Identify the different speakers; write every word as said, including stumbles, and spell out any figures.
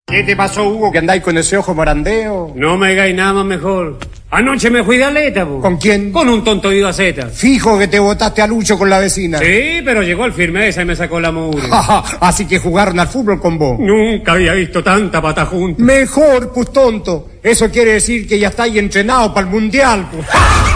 Speaker 1: ¿Qué te pasó, Hugo, que andáis con ese ojo morandeo?
Speaker 2: No me digáis nada más mejor. Anoche me fui de aleta, po.
Speaker 1: ¿Con quién?
Speaker 2: Con un tonto de Zeta.
Speaker 1: Fijo que te botaste a Lucho con la vecina.
Speaker 2: Sí, pero llegó el firmeza y me sacó la mugre.
Speaker 1: Así que jugaron al fútbol con vos.
Speaker 2: Nunca había visto tanta pata junta.
Speaker 1: Mejor, pues tonto. Eso quiere decir que ya estáis entrenados para el mundial, pues.